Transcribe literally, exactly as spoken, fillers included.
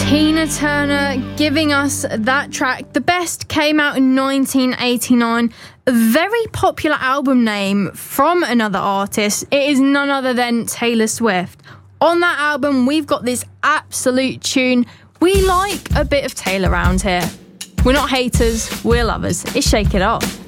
Tina Turner giving us that track. The Best came out in nineteen eighty-nine. A very popular album name from another artist. It is none other than Taylor Swift. On that album, we've got this absolute tune. We like a bit of Taylor around here. We're not haters, we're lovers. It's Shake It Off.